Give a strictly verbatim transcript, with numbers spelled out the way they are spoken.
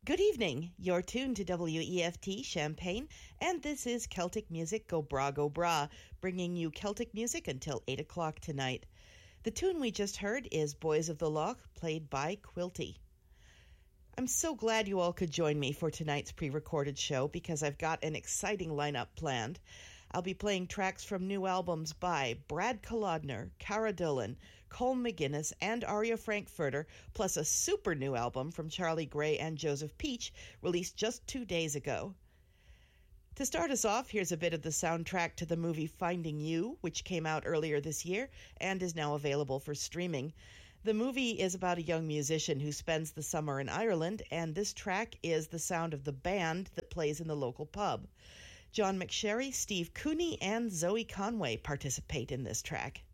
Good evening. You're tuned to W E F T Champaign, and this is Celtic Music Go Bra Go Bra, bringing you Celtic music until eight o'clock tonight. The tune we just heard is Boys of the Loch, played by Quilty. I'm so glad you all could join me for tonight's pre-recorded show because I've got an exciting lineup planned. I'll be playing tracks from new albums by Brad Kolodner, Cara Dillon, Colm McGuinness, and Aria Frankfurter, plus a super new album from Charlie Gray and Joseph Peach, released just two days ago. To start us off, here's a bit of the soundtrack to the movie Finding You, which came out earlier this year and is now available for streaming. The movie is about a young musician who spends the summer in Ireland, and this track is the sound of the band that plays in the local pub. John McSherry, Steve Cooney, and Zoe Conway participate in this track.